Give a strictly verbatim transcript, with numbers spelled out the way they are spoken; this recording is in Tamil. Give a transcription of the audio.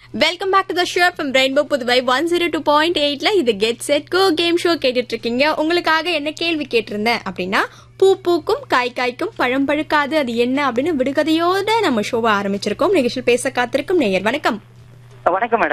Welcome back to the show from rainbow Puduvai one zero two point எயிட்ல இது get set go game show கேட்டுட்டு இருக்கீங்க. உங்களுக்காக என்ன கேள்வி கேட்டிருந்தேன் அப்படின்னா, பூ பூக்கும் காய் காய்க்கும் பழம் பழுக்காது அது என்ன அப்படின்னு விடுகதையோட நம்ம ஷோவை ஆரம்பிச்சிருக்கோம். நிகழ்ச்சியில் பேச காத்திருக்கும் நேயர் வணக்கம். வணக்கம் மேடம்.